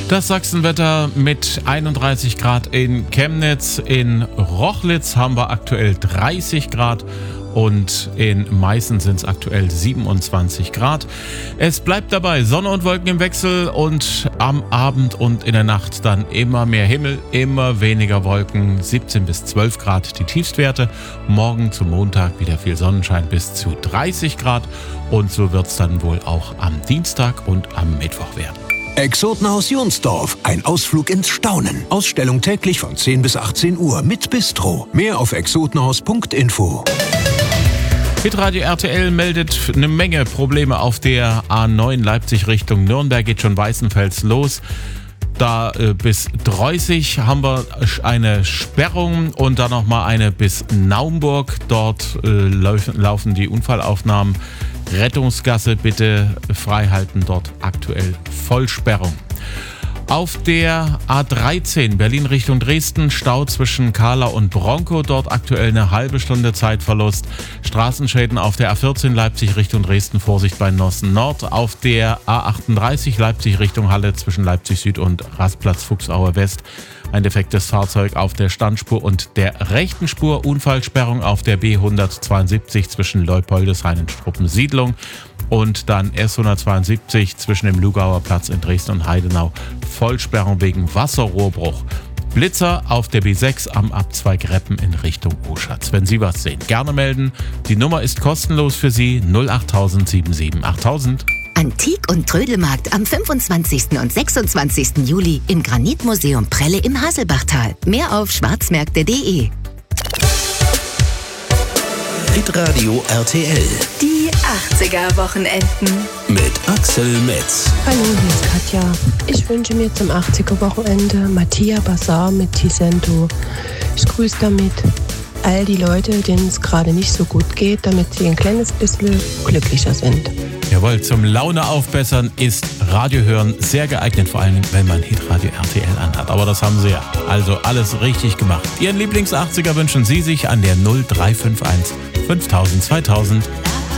Das Sachsenwetter mit 31 Grad in Chemnitz. In Rochlitz haben wir aktuell 30 Grad und in Meißen sind es aktuell 27 Grad. Es bleibt dabei, Sonne und Wolken im Wechsel und am Abend und in der Nacht dann immer mehr Himmel, immer weniger Wolken, 17 bis 12 Grad die Tiefstwerte. Morgen zum Montag wieder viel Sonnenschein bis zu 30 Grad und so wird es dann wohl auch am Dienstag und am Mittwoch werden. Exotenhaus Jonsdorf, ein Ausflug ins Staunen. Ausstellung täglich von 10 bis 18 Uhr mit Bistro. Mehr auf exotenhaus.info. Hitradio RTL meldet eine Menge Probleme auf der A9 Leipzig Richtung Nürnberg, geht schon Weißenfels los. Da bis Dreußig haben wir eine Sperrung und dann nochmal eine bis Naumburg. Dort laufen die Unfallaufnahmen. Rettungsgasse bitte freihalten, dort aktuell Vollsperrung. Auf der A13 Berlin Richtung Dresden, Stau zwischen Kahla und Bronkow, dort aktuell eine halbe Stunde Zeitverlust. Straßenschäden auf der A14 Leipzig Richtung Dresden, Vorsicht bei Nossen Nord. Auf der A38 Leipzig Richtung Halle zwischen Leipzig Süd und Rastplatz Fuchsaue West. Ein defektes Fahrzeug auf der Standspur und der rechten Spur. Unfallsperrung auf der B172 zwischen Leupoldeshain und Struppensiedlung. Und dann S172 zwischen dem Lugauer Platz in Dresden und Heidenau. Vollsperrung wegen Wasserrohrbruch. Blitzer auf der B6 am Abzweig Reppen in Richtung Oschatz. Wenn Sie was sehen, gerne melden. Die Nummer ist kostenlos für Sie, 08000 77 8000. Antik- und Trödelmarkt am 25. und 26. Juli im Granitmuseum Prelle im Haselbachtal. Mehr auf schwarzmärkte.de. Hitradio RTL. Die 80er-Wochenenden. Mit Axel Metz. Hallo, hier ist Katja. Ich wünsche mir zum 80er-Wochenende Mattia Bassar mit Tisento. Ich grüße damit all die Leute, denen es gerade nicht so gut geht, damit sie ein kleines bisschen glücklicher sind. Jawohl, zum Laune aufbessern ist Radio hören sehr geeignet, vor allem wenn man Hitradio RTL anhat. Aber das haben Sie ja. Also alles richtig gemacht. Ihren Lieblings-80er wünschen Sie sich an der 0351 5000 2000.